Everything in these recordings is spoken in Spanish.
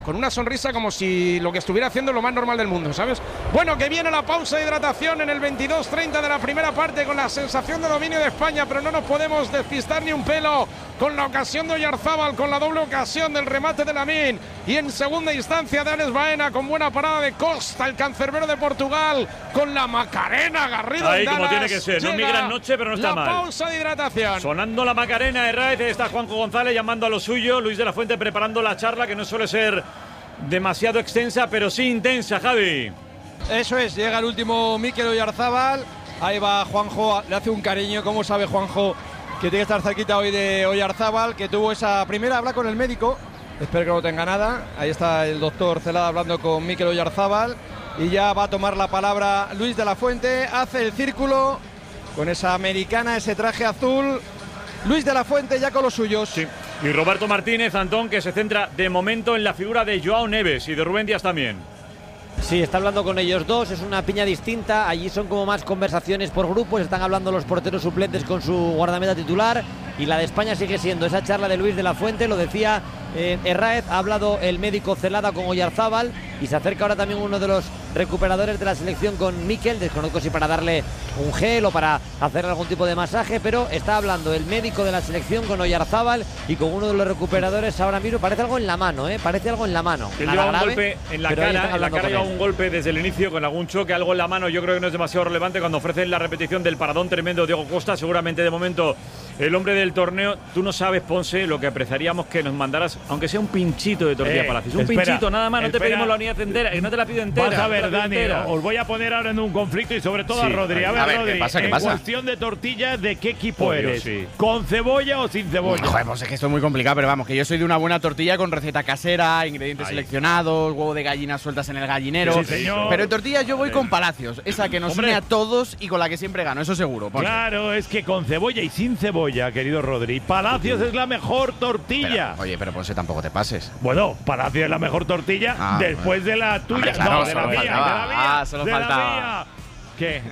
Con una sonrisa como si lo que estuviera haciendo es lo más normal del mundo, ¿sabes? Bueno, que viene la pausa de hidratación en el 22:30 de la primera parte con la sensación de dominio de España, pero no nos podemos despistar ni un pelo con la ocasión de Oyarzábal, con la doble ocasión del remate de Lamine y en segunda instancia de Alex Baena con buena parada de Costa, el cancerbero de Portugal, con la Macarena, Garrido. Ahí como tiene que ser, no es mi gran noche, pero no está mal. La pausa de hidratación. Sonando la Macarena de Raez, está Juanjo González llamando a lo suyo, Luis de la Fuente preparando la charla que no suele ser demasiado extensa, pero sí intensa, Javi. Eso es, llega el último Mikel Oyarzábal, ahí va Juanjo, le hace un cariño, como sabe Juanjo que tiene que estar cerquita hoy de Oyarzábal, que tuvo esa primera, habla con el médico, espero que no tenga nada, ahí está el doctor Celada hablando con Mikel Oyarzábal y ya va a tomar la palabra Luis de la Fuente, hace el círculo con esa americana, ese traje azul, Luis de la Fuente ya con los suyos. Sí. Y Roberto Martínez, Antón, que se centra de momento en la figura de Joao Neves y de Rubén Díaz también. Sí, está hablando con ellos dos, es una piña distinta, allí son como más conversaciones por grupos, están hablando los porteros suplentes con su guardameta titular y la de España sigue siendo esa charla de Luis de la Fuente, lo decía Herráez, ha hablado el médico Celada con Oyarzábal y se acerca ahora también uno de los recuperadores de la selección con Mikel, desconozco si para darle un gel o para hacer algún tipo de masaje, pero está hablando el médico de la selección con Oyarzábal y con uno de los recuperadores ahora mismo, parece algo en la mano, parece algo en la mano. Él lleva un golpe en la cara, lleva un golpe desde el inicio con algún choque, algo en la mano, yo creo que no es demasiado relevante cuando ofrecen la repetición del paradón tremendo de Diego Costa, seguramente de momento el hombre del torneo. Tú no sabes, Ponce, lo que apreciaríamos que nos mandaras, aunque sea un pinchito de tortilla Palacios, un pinchito nada más, no te pedimos la unidad entera, que no te la pido entera. Vas a ver, Dani, os voy a poner ahora en un conflicto y sobre todo a Rodri. A ver, Rodri, ¿qué pasa? Cuestión de tortillas, ¿de qué equipo eres? Sí. ¿Con cebolla o sin cebolla? Joder, pues es que esto es muy complicado, pero vamos, que yo soy de una buena tortilla con receta casera, ingredientes seleccionados, huevo de gallinas sueltas en el gallinero. Sí, señor. Pero en tortillas yo voy con Palacios, esa que nos une a todos y con la que siempre gano, eso seguro. Ponce. Claro, es que con cebolla y sin cebolla, querido Rodri, Palacios es la mejor tortilla. Pero Ponce, tampoco te pases. Bueno, Palacios es la mejor tortilla después de la tuya. Hombre, claro, no, de la mía, solo faltaba. Mía. ¿Qué?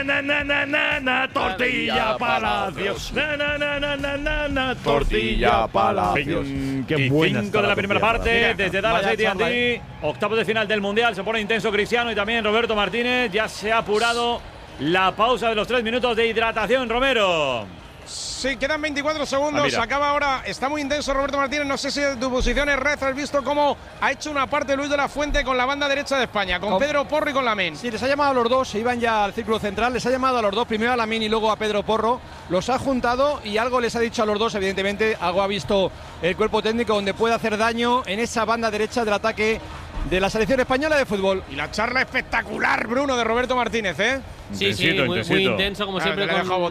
Tortilla Palacios. Tortilla Palacios. Qué buena. 5 de la primera parte, mira, desde Dallas AT&T, octavos de final del Mundial, se pone intenso Cristiano y también Roberto Martínez, ya se ha apurado la pausa de los 3 minutos de hidratación, Romero. Sí, quedan 24 segundos, acaba ahora, está muy intenso Roberto Martínez, no sé si de tu posición es Rez, has visto cómo ha hecho una parte Luis de la Fuente con la banda derecha de España, con Pedro Porro y con Lamine. Sí, les ha llamado a los dos, se iban ya al círculo central, les ha llamado a los dos, primero a Lamine y luego a Pedro Porro, los ha juntado y algo les ha dicho a los dos, evidentemente, algo ha visto el cuerpo técnico donde puede hacer daño en esa banda derecha del ataque de la selección española de fútbol. Y la charla espectacular, Bruno, de Roberto Martínez, ¿eh? Sí, muy intenso, como siempre,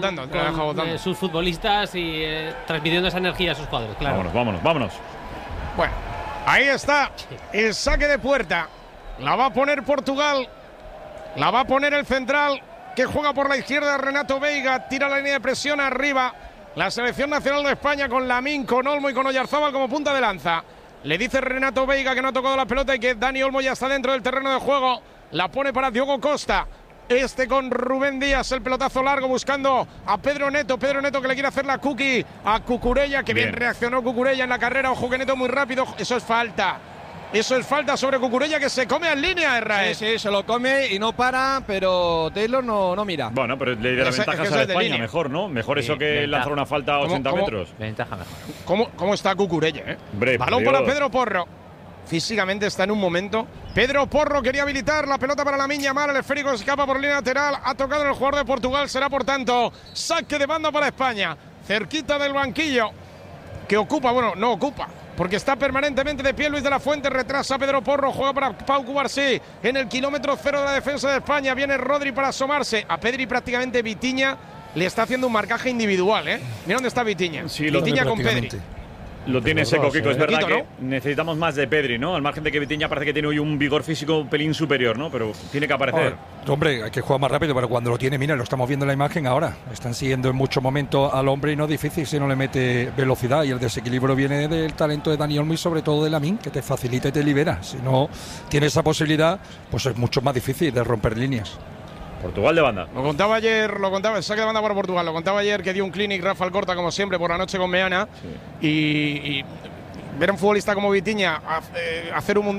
con sus futbolistas y transmitiendo esa energía a sus cuadros, claro. Vámonos. Bueno, ahí está el saque de puerta. La va a poner Portugal, la va a poner el central, que juega por la izquierda, Renato Veiga, tira la línea de presión arriba. La selección nacional de España con Lamine, con Olmo y con Oyarzábal como punta de lanza. Le dice Renato Veiga que no ha tocado la pelota y que Dani Olmo ya está dentro del terreno de juego. La pone para Diogo Costa. Con Rubén Díaz, el pelotazo largo buscando a Pedro Neto. Pedro Neto que le quiere hacer la cookie a Cucurella. Que bien reaccionó Cucurella en la carrera. Ojo que Neto muy rápido. Eso es falta. Eso es falta sobre Cucurella, que se come en línea, Herrera. Sí, se lo come y no para, pero Taylor no mira. Bueno, pero le da ventajas a España, mejor, ¿no? Mejor eso que lanzar una falta a 80 metros. Ventaja mejor. ¿Cómo está Cucurella, Balón para Pedro Porro. Físicamente está en un momento. Pedro Porro quería habilitar la pelota para Lamine Yamal. El esférico escapa por línea lateral. Ha tocado en el jugador de Portugal. Será, por tanto, saque de banda para España. Cerquita del banquillo. Que ocupa, no ocupa, porque está permanentemente de pie Luis de la Fuente. Retrasa a Pedro Porro. Juega para Pau Cubarsí. En el kilómetro 0 de la defensa de España. Viene Rodri para asomarse. A Pedri prácticamente Vitinha le está haciendo un marcaje individual, Mira dónde está Vitinha. Sí, Vitinha con Pedri. Lo tiene seco, Kiko. Es verdad que necesitamos más de Pedri, ¿no? Al margen de que Vitinha parece que tiene hoy un vigor físico un pelín superior, ¿no? Pero tiene que aparecer. Hombre, hay que jugar más rápido, pero cuando lo tiene, mira, lo estamos viendo en la imagen ahora. Están siguiendo en muchos momentos al hombre y no es difícil si no le mete velocidad. Y el desequilibrio viene del talento de Dani Olmo y sobre todo de Lamine, que te facilita y te libera. Si no tiene esa posibilidad, pues es mucho más difícil de romper líneas. Portugal de banda. Lo contaba ayer, el saque de banda para Portugal. Lo contaba ayer que dio un clinic Rafa Alcorta, como siempre, por la noche con Meana. Sí. Y ver a un futbolista como Vitinha hacer un